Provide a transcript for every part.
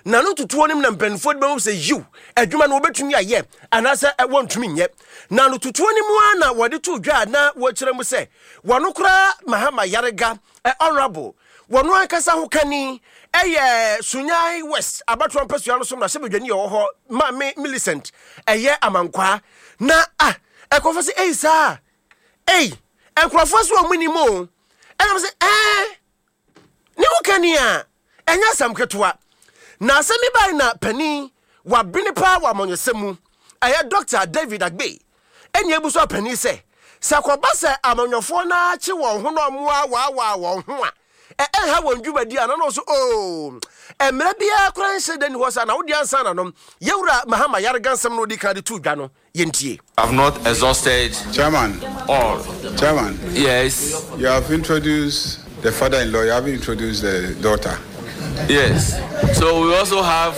na no tutuo nim na mpanfo de say you adwuma no obetumi aye anasa wontumi nye na no tutuo nim na wode to dwa na wo kire mu say wono kra Mahama Yarega honorable wono ankasa ho kani Sunyai West abatwa mpasua no so na sebedwani ye ho ma me Millicent amankwa na ekofo say sa enkrofo so omunimo enam say ni wo kani enya samketwa na asemi bai na pani wa binipa wa monyesemu Dr. David Agbe enye buso pani se sakoba se amanyofo na chi won ho no moa wa won ho ha won dwumadi ana no so emre bia kran se deni ho sa na wodi ansa na no yewura Mahama Yarega nsem no di ka de tu dwa no yentie. I've not exhausted Chairman all. Chairman, Yes. You have introduced the father-in-law, you have introduced the daughter. Yes. So we also have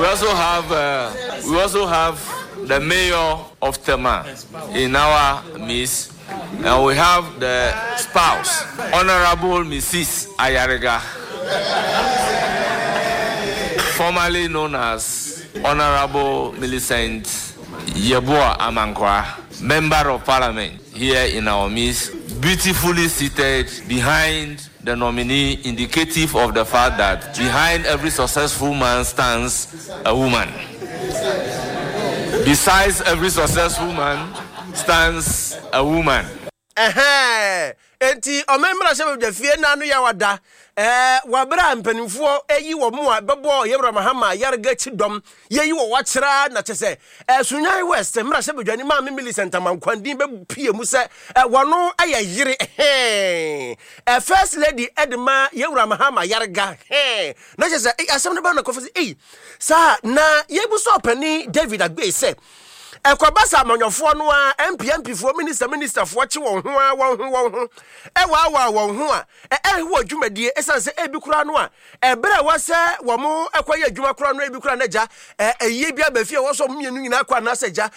the mayor of Tema in our midst, and we have the spouse, Honorable Mrs. Ayarega, formerly known as Honorable Millicent Yeboah Amankwa, Member of Parliament here in our midst, beautifully seated behind the nominee, indicative of the fact that behind every successful man stands a woman. Besides every successful man stands a woman. Enti omemra shebe de fie na no ya wada wabra mpanimfo eyi wo mo a bebo yewra Mahama Yarega chidom yeyi wo wachira na chese Sunyai West mra shebe dwani ma me Millicent Amankwandin be pie mu se wono aye yire first lady Edma yewra Mahama Yarega na chese asem ne ba na kofisi sa na yebuso pani David Agbe se Ekwabasa amanyofo no a MP fo minister fo chi won ho won ho wo dwumadie esanse ebi kura no a ebere wase wo mo ekwaye adwuma kura no ebi kura na ja eyi bia ba fie wo so mienu nyina kwa na seja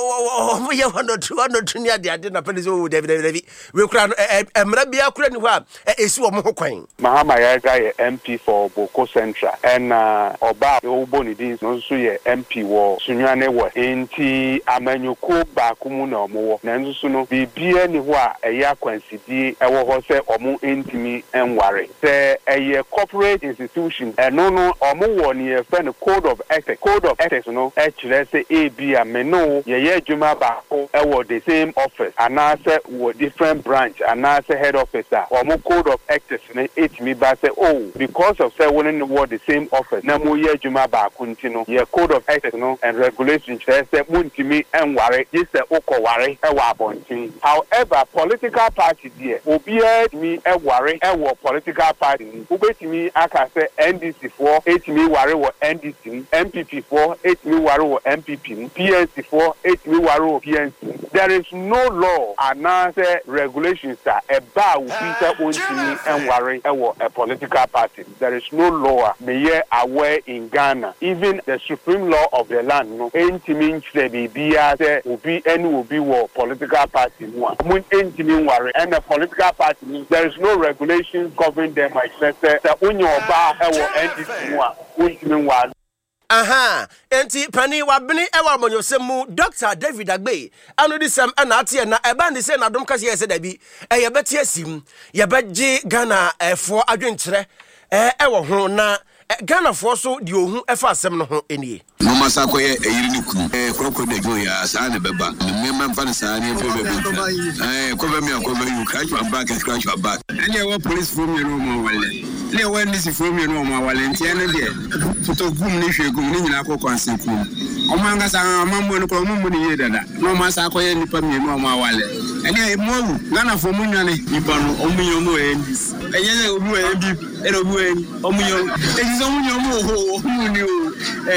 mo ye 102 ni ade na pele so David we kura no emra bia kura ni ho a esi wo mo ho kwan. Mahama Yarega ye MP for Boko Central and oba obonidin no so ye MP wo Sunyane wo enti amanyuko ba kumu na omo na nso no bibia ni ho a eya kwansidi ewo ho se omo entimi enware se eye corporate institution eno no omo wo ni e fe no code of ethics no e kire se ebia meno ye adwuma ba ko ewo the same office anase wo different branch anase head officer omo code of ethics ne etimi ba se because of say one in the same office na mo ye adwuma ba ko ntino ye code of ethics no and regulations say me and worry this oko worry e wa bontin. However, political party there obia me e worry e wo political party ubetimi aka say NDC for 8 me worry wo NDC, MPP for 8 me worry wo MPP, PNC for 8 me worry wo PNC. There is no law and say regulations that about Peter ontimi and worry e wo a political party. There is no law me aware in Ghana. Even the supreme law of the land no entimi bia say obi any obi wo political party no mun entimi worry and the political party there is no regulations governing them except say onye oba e wo NDC no a ontimi worry. Enti pani wabini ewa monyosemu Dr. David Agbe anu di sem na atie na eba ndi se na dom kase yese dabi ye betie sim ye beje Ghana fo adwenkyere ewo ho na Ghana for so di ohun efa asem no ho enie no masako ye eyiri ni kunu krokro de jo ya sa ne beba mmemma mfa ne sa ne fe bebe ko be me ko be you crash your back and scratch your back any wa police from you no mo wale le wa ndisi from you no mo wale ntia ne de to gum ni hwegum ni nyina ko kwanse kum o manga sa amambo no ko mo ni ye dada no masako ye nipa mi no mo wale any mo Ghana for munwane nipa no o munyo mo ndisi enye obi wa bi ero obi wa o munyo ejizo munyo mo ho muni o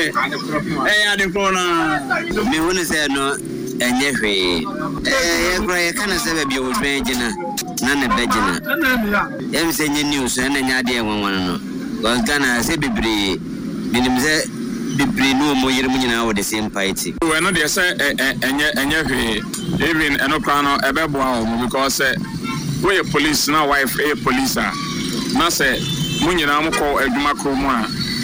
me wona say no enye hwe ekra kana se be o dwejina na ne begina em se nye news na nya de enwon no because Ghana se bebre minim se bebre no mo yere munyina wo the same party we no de say enye hwe even enokra no ebeboa o because we police na wife police na say munyina mo ko adwuma kro mu a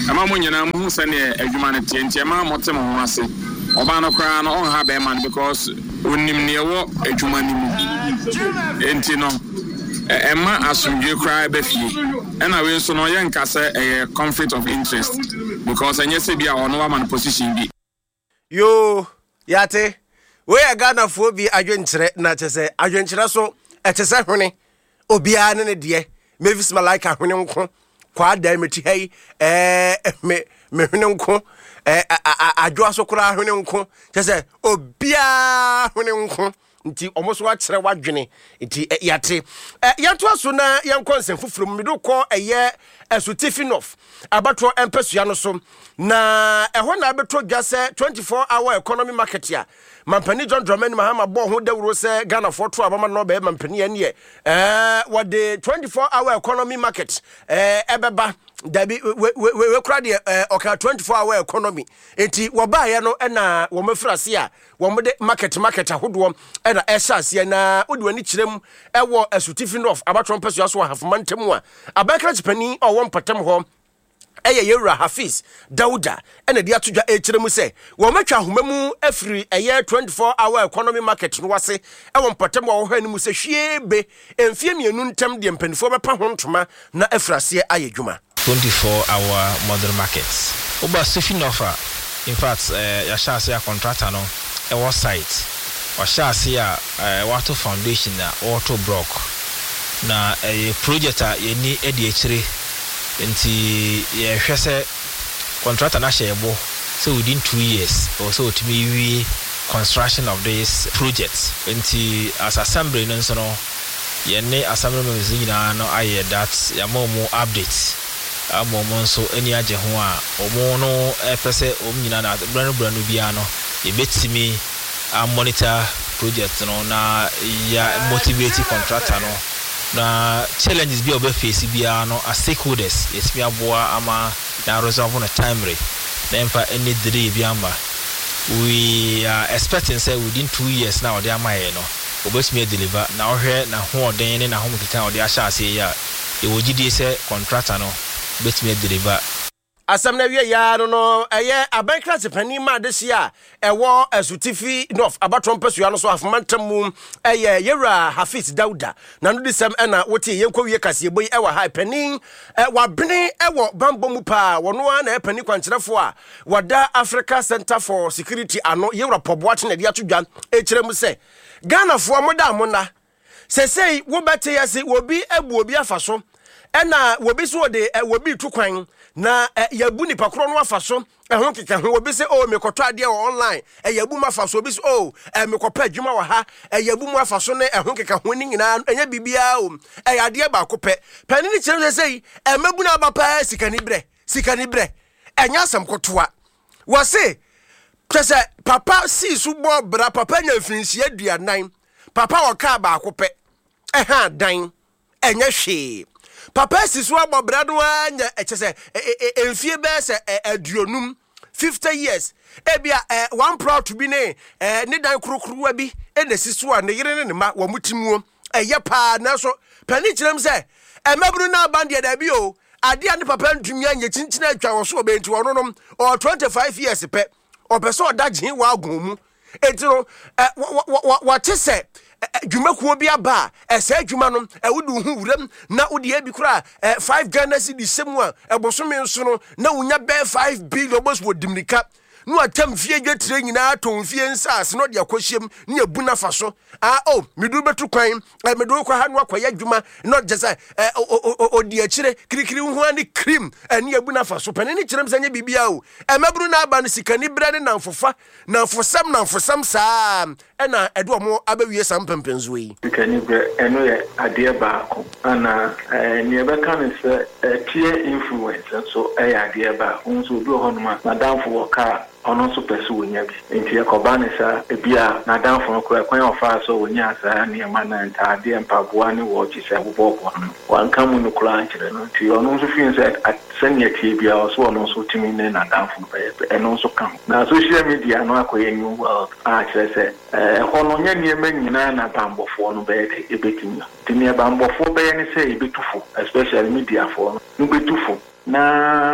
ama mo nyina mo se ne adwuma ne tie ma mote mo ho ase oba no kra no on ha be man because onim ne wo adwuma ni mu enti no Emma asumdwe cry befie and I will so no yen kase a conflict of interest because anya se bia ono wa man position bi yo yate we Ghana fo bi adwenkyere na chese adwenkyere so etese hwene obia ne de Mavis Malika hwene nko kwa da meti hey me hwene nko adwo so kura hwene nko chese obia hwene nko nti omoso akere wadwene nti yate yanto aso na yankonsem fufuru mido ko eye Esutifinof abato empesua no so na eho na abeto gase 24-hour economy market ya mampani John Dramani Mahama bo ho dawuro se Ghana for to abama no be mampani ya ne what the 24-hour economy market ebeba dabi we kra de oka 24-hour economy enti wo ba ye no na wo mafrase a wo mode market ahodo na esase na odi wani kirem ewo Esutifinof abato empesua so hafomantem a abakra chipani won patam ho Yewura Hafiz Dauda ena dia todwa ekiremu se wo matwa homamu afiri 24-hour economy market no wase won patam wo hwa nimu se hwiebe emfie mienu ntam de mpanifo bepa ho ntoma na afrase ayedwuma 24-hour modern markets oba Sufinofa in fact ya shase ya contractor no was site wa shase ya water foundation na auto block na project yeni edi ekire nti ye hwese contractor na shebo so within 2 years or so to me construction of this project nti as assembly no so no ye ne assembly members nyina no aye that ya mo update amomo so eni age ho a omo no pese nyina na branu bia no e betimi a monitor project no na ya motivate contractor no na challenges bi obe face bia no as stakeholders yes bi aboa ama na resolve on a timely then for any delay bi amba we are expecting say within 2 years now they are my no obesime deliver na ohwe na ho oden ne na ho mukita ode ahya ase ya e wogidi say contractor no betime deliver asam na wie ya no eye abankra sepani ma de sia ewo Esutifinof abato mpesua no so afomantam eye Yewura Hafiz Dauda na no disem na wote yenkwa wie kase boyi ewa high penin wabene ewo bambo mu pa wono na epani kwankyerefo a wada Africa Center for Security ano Yewura Poboache na dia twodwa ekiremu se Ghana fo moda amona sesei wo bete yase wobi ebu obi afaso ena wobi so de wobi tukwan na yabu ni pakro no afaso ehon keka ho obi se mekoto ade online yabu ma afaso obi se mekopa adwuma wa ha yabu mu afaso ne ehon keka ho ni nyina enya bibia ade ba kopɛ pani ni kyerɛ sei mabu na ba pa sikani bre enya asam kotoa wo se pese papa si su bo bra papa nya mfinsi aduanan papa wo ka ba kopɛ dan enya hwe papa sisu abobrado anya ekese enfie be se aduonum 50 years ebia one proud to be ne dan krokruwa bi ene sisu a ne yire ne ma wo mutimuo eye pa na so pani kirem se emabru na bande da bi o ade ane papa ntumi anya chinchina atwa wo so obenti wo no o 25 years pe obeso odagye wa agomu etiro what se dwumakuo bi aba esa dwuma no wudu hu wuram na wudi abi kura 5 Ghana cedi semu a ebosome nso no na wunya be 5 billion bos wo dimnika no atam fie dwetire nyina to fie nsase no de akohyem ne abuna fa so medu betu kwan medu kwa ha no akoya dwuma no jesa odi akire kirikiri hu ani cream ne abuna fa so pane ne kirem sanya bibia o emabru na aba no sikani brade na mfofa na mfosam saa ena edo mo abawie sam pempenzo yi sikani bre eno ye ade ba ko ana ne be kan se peer influence so ade ba unso obi ho no ma madam for ka ono so pese wonya bi enti yakoba ne sa ebia na danfo no kura kwan ofa so wonya sa ne ma na nta de mpaboa ne wo chi se boboko no wan kamu no kura nkire no ti ono so fin se senya ti bia so ono so timi ne na danfo no be eno so kam na social media no akoye new world kire se hono nya niema nyina na bambofo no be ebetimi timi bambofo be ne se ebetufu especially media for no betufu na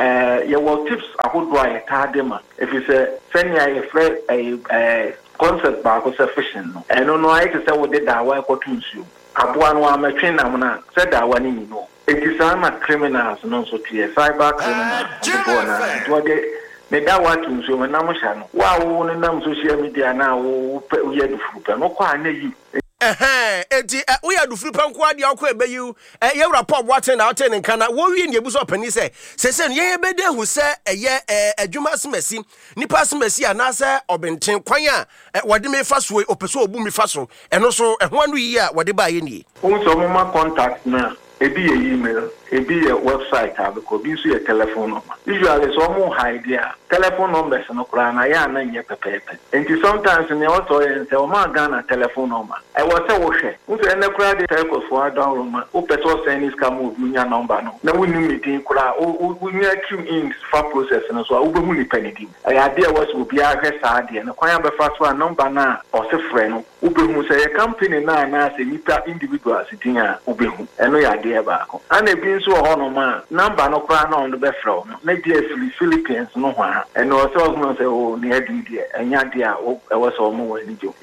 your tips ahodoa yɛtaade if you say send you a concept back or sufficient no and no I say we did that work or to you aboa no amatwe nam na said that one ni no it is am criminals no so tie cyber criminals what they that what to so na mo sha no wa wo no nam social media na wo ye do fupa no kwa na yi enti we are do free panko ade akọ ebeyu ye rapport waten na waten nka na wo wi ne ebuso opani se ye bede hu se eye adwuma semasi nipa semasi anase obenten kwan a wode me fa so opeso obu me fa so eno so ho anu yi a wode ba ye nie so mo ma contact na ebi ye email ebi ye website because bi so ye telephone number usually so mo hide ya telephone numbers no kura na ya na nye pepepe enti sometimes ne auto yen se o ma Ghana telephone number I was say wo hwe wo se na kura de telco for download ma o person send this can move nya number no na wo ni meeting kura o nya queue in for process no so wo be mu ni penity I idea was wo bia hwe sa de na kwan be fa so number na o se frɛ no wo be hu se ye company na na se nipa individuals tin a wo be hu eno ya de ba ko ana bi nso ho no ma number no kura na on be frɛ no na dia Philippines no ho and also no say oh near dia enya dia e was o mo wani jo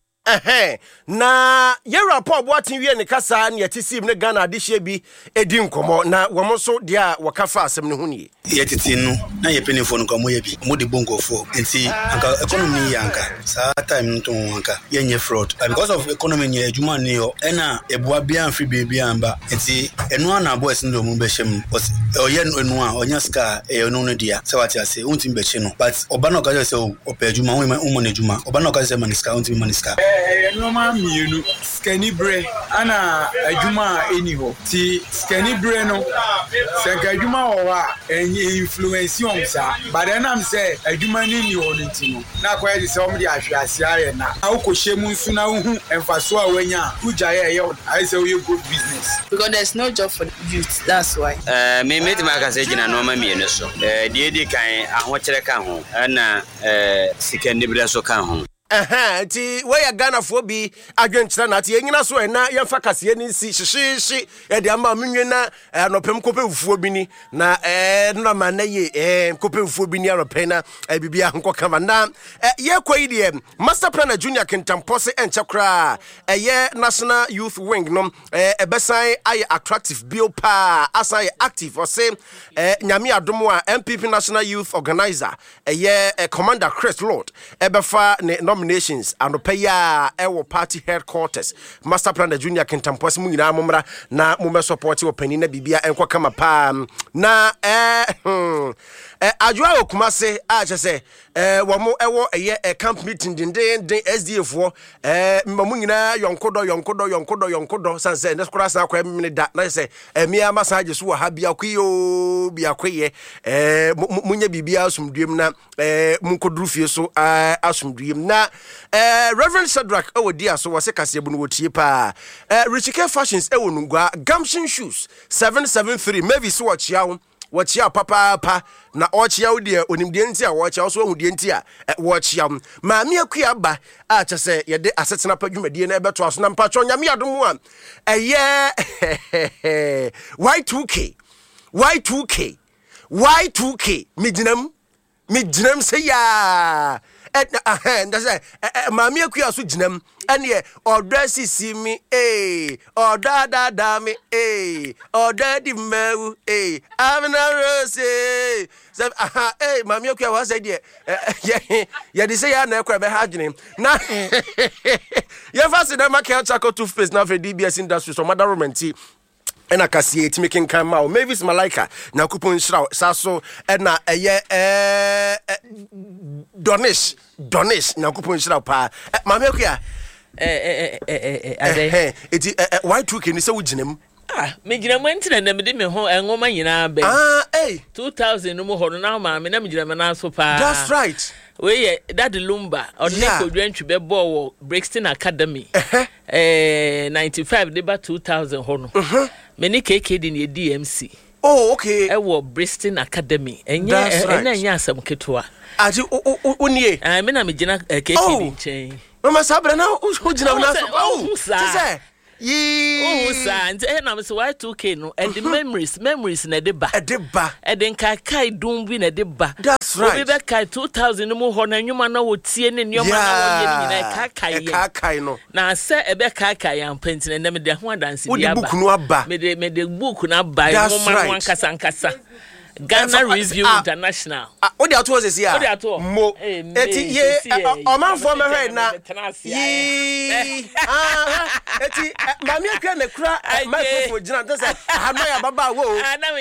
na ye rapport boatin wie ne kasa na yetisim ne Ghana adihye bi edi nkomo na wo mo so dia wakafa asem ne ho nie yetiti no na ye penifo no komo ye bi mo de bongofo enti anka economy yanka sa time nto wanka ye nye fraud because of economy nye adwuma ne yo ena eboa bia amfi bia amba enti enu ana boys ndo mu be hyem oye enu a onya ska enu no dia se wati ase unti be che no but oba na okaje se opa adwuma wo mo na adwuma oba na okaje se maniska unti maniska normal mienu skani bre ana adwuma eni ho ti skani bre no senka adwuma wo wa enye influence on sa but then am say adwuma ni ho no ti no na kwa ye se om di ahwease are na akohyemu nsu na hu emfaso a wanya ujaye ye I say we good business because there's no job for the youth that's why me meti maka say gina normal mienu so die kan ahokyere ka ho na skani bre so ka ho ti we ya Ghana fo bi adwenkyera na ti enyina so na yemfa kase ni si hyehyehye e de ama menwe na anopem kopemfuo bi ni na na ma na ye kopemfuo bi ni anopem na bibia hanko kama na ye kwai de master plan junior kintampose enchakra ye national youth wing no ebesan aye attractive biopa asan active or say nyame adomo a MPP national youth organizer ye commander Chris Lord ebefa ne nations and paya ewo party headquarters master plan the junior kintampos mu nyina momra na mo me support opani na bibia enko kama pa na adwa okumase a chese wo mo ewo eye camp meeting den SDF wo mu nyina yonkodo sanse ne skora sa kwa mini da na se mia massage so ha bia kwiyo bia kwiye munya bibia asumduem na munkoduru fie so asumduem na Reverend Shadrack Odia so wase kase bu no wotie pa Richike Fashions ewo nungwa Gamshin Shoes 773 maybe so wachia papa na ochia wode onimde nti a wachia so ahudie nti a wachia maami akua ba a chese ye de asetena pa dwumadie na ebeto aso na mpacho nyame adomu a eye Y2K midinam say ya ndase maami akua so ginam ene odresi si mi odada mi odadi mewu amna rose maami akua wa say de ye de say ya na ekwa be hagene na ye fast na market chako toothpaste na for DBS industry so mother romanti ena kasie ti making kan ma Mavis Malaika na kupon shira saso ena Donish na kupon shira pa mama akua eti Y2K ni se wuginem me gina mo ntina na me de me ho enwoma nyina be 2000 no mo ho na ma me na me gina me na so pa that's right we that Lumba odne kodwantwi be ball wo Brixton Academy 95 deba 2000 ho no me ni KKD ni DMC okay e wo Brixton Academy enya asam ketwa ati unie me na me gina KKD chen mama sabra na ugina na so Yee. Oh, and I'm so Y2K no, and the memories na deba. And then kai don't win a deba. That's right. We back 2000 no more na nyuma na wo tie ne nyoma na wo ye na kai no. Na say e be kai am painting na me de ho dance bi aba. Book no aba. Me de book na aba. Mo man wan kasa. Ghana Review International. What the author says here? Mo. Eti ye oman for me right na. Ye. Eti mami akra na kura microphone jina to say hanoya baba wo.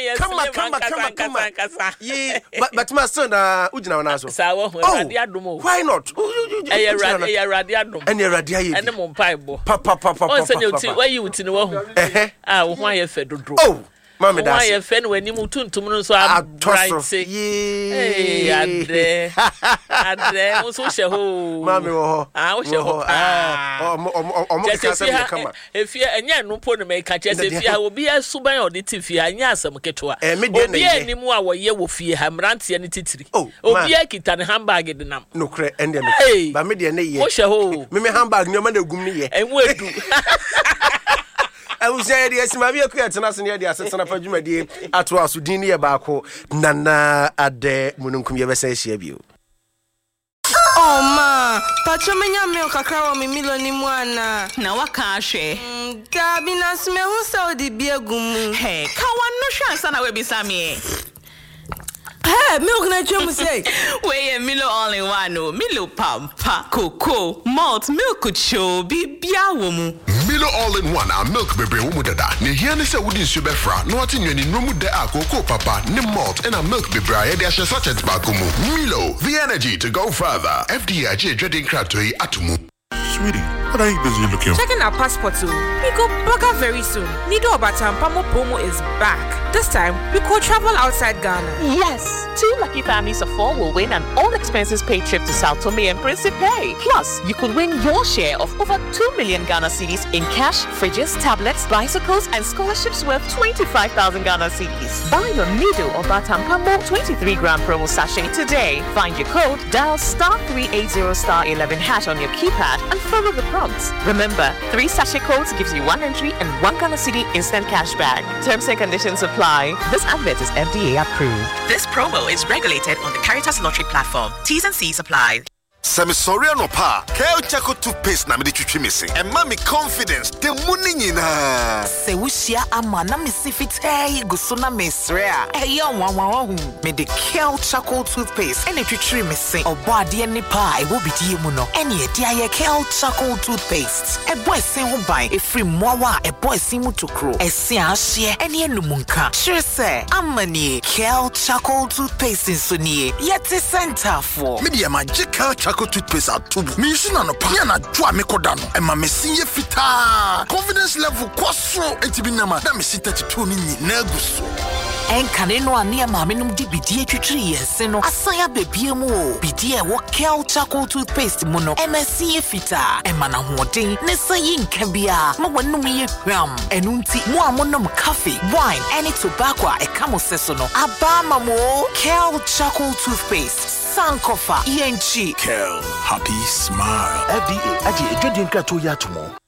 Come. Ye but my son ujina na so. Sawo radi adomo. Why not? Radi adomo. Ene radi aye. Ene mo mpaibo. Papa. On se nyoti why you tin wo hu. Wo ho aye fe dodo. Oh. Mama that's why you fen when you tuntum no so bright. Hey, adre. So she ho. Mama wo. Wo she ho. If you enya no po no make catch say if you obi asuban auditive fie anya asem ketoa. Obi animu a wo ye wo fie ha mrante ne titiri. Obi akita ne handbag de nam. No kre ende me. Ba me de ne ye. Wo she ho. Me handbag ne ma na gum ne ye. Enwu edu. I will say yes, my vehicle at Nassau, the assassin of a Jumadi, at Wasudini Abako, Nana at the Mununkum Yavasay. Oh, ma, Pachomania milk a crow me miloni mwana. Na wakashe. Dabina smell so the beer gum. Hey, Kawan no chance and I will be Sammy. Hey, milk na chum say. Wey Milo all in one, no Milo pampa, cocoa, malt, milk could show be biawomu. Milo all in one, our milk baby umudada. Ni hiani se wudi subefra, no ati nyeni nomu de a cocoa papa, ni malt, and a milk baby a yedi ashe sachet bakumu. Milo, the energy to go further. FDIJ dreading kratoi atumu. Sweetie, what are you busy looking for? Checking our passport too. We go burger very soon. Nido Obatam Pamo promo is back. This time, we could travel outside Ghana. Yes, 2 lucky families of 4 will win an all-expenses-paid trip to Sao Tome and Principe. Plus, you could win your share of over 2 million Ghana cedis in cash, fridges, tablets, bicycles, and scholarships worth 25,000 Ghana cedis. Buy your Nido Obatam Pamo 23-gram promo sachet today. Find your code, dial *380*11# on your keypad, and follow the prompts. Remember, 3 sachet codes gives you 1 entry and 1 Ghana cedi instant cash back. Terms and conditions apply. This advert is FDA approved. This promo is regulated on the Caritas Lottery platform. T's and C's apply. Semi sorry no pa. Kale Chaco toothpaste na me de twitwi missing. And mommy confidence the money nyina. Se wushia ama na me sifite go so na mesre a. E yo wanwan hu. Me de Kale Chaco toothpaste and twitwi missing. Obo ade ni pa e wo bidie mu no. Ene e dia ye Kale Chaco toothpaste. E boy sin ho ban e free mowa e boy sin mu tokro. E sin ahye ene enumunka. Sure say amani Kale Chaco toothpaste so nie. Yet center for. Me de magical Chaco toothpaste atubu. Me use na no pa na dwa me koda no. E ma me sinye fita. Confidence level kwaso etibinama na me sita 32 ni na aguso. Enkane no ane ma me num di bidie twitwi yense no. Asaya bebie mu o. Bidie wo Kale Chaco toothpaste mu no. MSC fita. E ma na hoden ne sayi nka bia. Ma wanum ye hwam. Enunti mo amonom coffee, wine, any tobacco e kamo seso no. Aba mamo Kale Chaco toothpaste. Sankofa ENG. Kale, happy smile. FDA, Aji, Edwin Krato Yatumo.